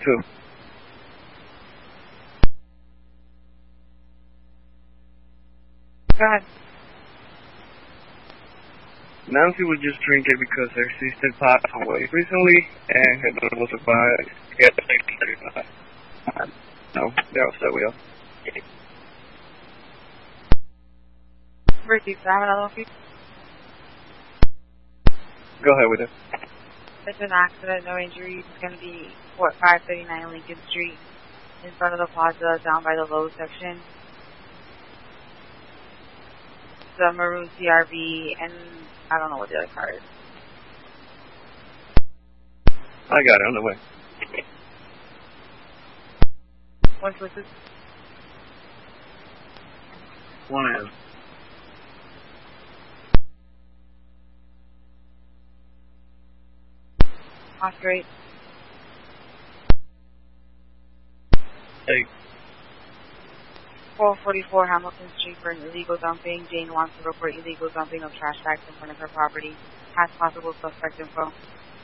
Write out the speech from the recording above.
Who? Go ahead. Nancy was just drinking because her sister passed away recently, and her daughter was about to get no, they're upset with us. Ricky, can I have another one, please? Go ahead with it. It's an accident, no injuries. It's going to be 539 Lincoln Street, in front of the plaza, down by the Lowe's section. The maroon CRV, and I don't know what the other car is. I got it on the way. What's this? 1M. Oscar 8. Hey. 444 Hamilton Street for illegal dumping. Jane wants to report illegal dumping of trash bags in front of her property. Has possible suspect info.